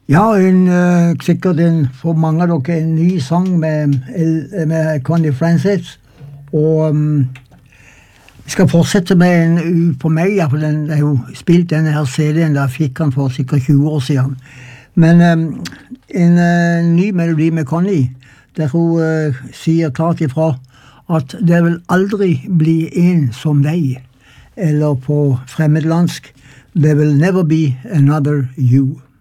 Ja, sikkert for mange av dere en ny sang med Connie Francis. Og jeg skal fortsette med en for meg, for jeg har jo spilt denne her CD-en da jeg fikk den for sikkert 20 år siden. Men en ny melodi med Connie, der hun sier klart ifra at det vil aldri bli en som deg, eller på fremmedlandsk, there will never be another you.